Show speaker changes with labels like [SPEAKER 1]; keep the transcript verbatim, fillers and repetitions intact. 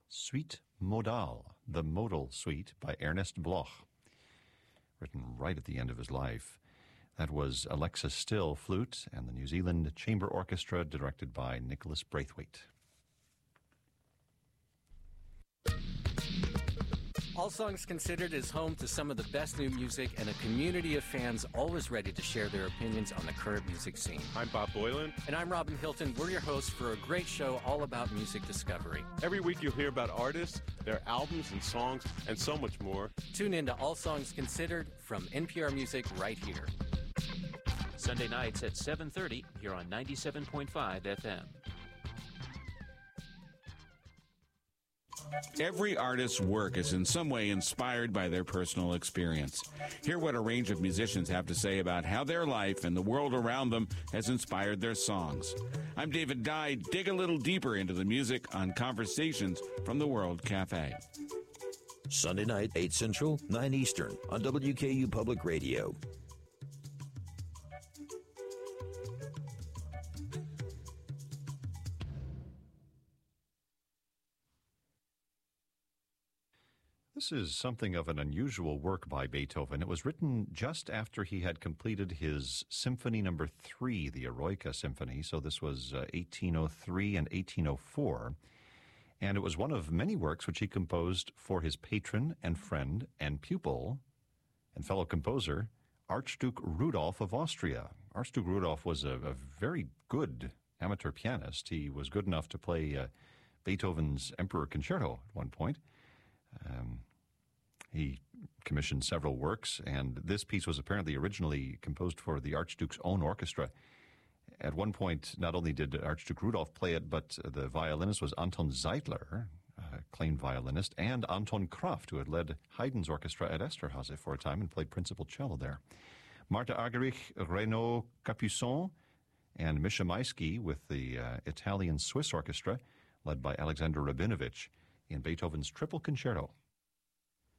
[SPEAKER 1] Suite Modale, the Modal Suite by Ernest Bloch, written right at the end of his life. That was Alexis Still, flute, and the New Zealand Chamber Orchestra, directed by Nicholas Braithwaite.
[SPEAKER 2] All Songs Considered is home to some of the best new music and a community of fans always ready to share their opinions on the current music scene.
[SPEAKER 3] I'm Bob Boylan.
[SPEAKER 2] And I'm Robin Hilton. We're your hosts for a great show all about music discovery.
[SPEAKER 3] Every week you'll hear about artists, their albums and songs, and so much more.
[SPEAKER 2] Tune in to All Songs Considered from N P R Music right here.
[SPEAKER 4] Sunday nights at seven thirty here on ninety-seven point five F M.
[SPEAKER 5] Every artist's work is in some way inspired by their personal experience. Hear what a range of musicians have to say about how their life and the world around them has inspired their songs. I'm David Dye. Dig a little deeper into the music on Conversations from the World Cafe.
[SPEAKER 6] Sunday night, eight Central, nine Eastern on W K U Public Radio.
[SPEAKER 1] This is something of an unusual work by Beethoven. It was written just after he had completed his Symphony Number Three, the Eroica Symphony. So this was uh, eighteen oh three and eighteen oh four. And it was one of many works which he composed for his patron and friend and pupil and fellow composer, Archduke Rudolph of Austria. Archduke Rudolph was a, a very good amateur pianist. He was good enough to play uh, Beethoven's Emperor Concerto at one point. Um, he commissioned several works, and this piece was apparently originally composed for the Archduke's own orchestra. At one point, not only did Archduke Rudolph play it, but the violinist was Anton Zeidler, a acclaimed violinist, and Anton Kraft, who had led Haydn's orchestra at Esterhazy for a time and played principal cello there. Martha Argerich, Renaud Capuçon, and Misha Maisky with the uh, Italian-Swiss orchestra, led by Alexander Rabinovich, in Beethoven's Triple Concerto.